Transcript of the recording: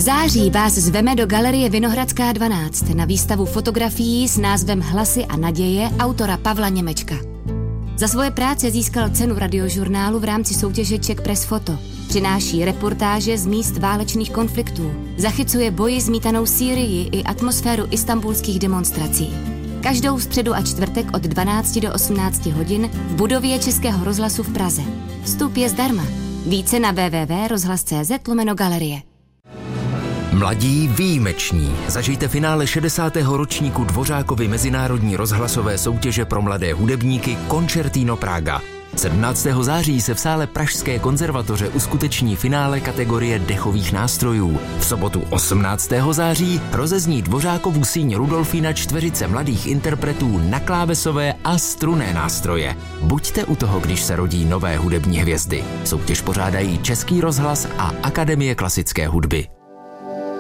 září vás zveme do Galerie Vinohradská 12 na výstavu fotografií s názvem Hlasy a naděje autora Pavla Němečka. Za svoje práce získal cenu Radiožurnálu v rámci soutěže Czech Press Photo. Přináší reportáže z míst válečných konfliktů. Zachycuje boji zmítanou Sýrii i atmosféru istanbulských demonstrací. Každou středu a čtvrtek od 12 do 18 hodin v budově Českého rozhlasu v Praze. Vstup je zdarma. Více na www.rozhlas.cz/galerie. Mladí výjimeční. Zažijte finále 60. ročníku Dvořákovy mezinárodní rozhlasové soutěže pro mladé hudebníky Concertino Praga. 17. září se v sále Pražské konzervatoře uskuteční finále kategorie dechových nástrojů. V sobotu 18. září rozezní Dvořákovu síň Rudolfína čtveřice mladých interpretů na klávesové a strunné nástroje. Buďte u toho, když se rodí nové hudební hvězdy. Soutěž pořádají Český rozhlas a Akademie klasické hudby.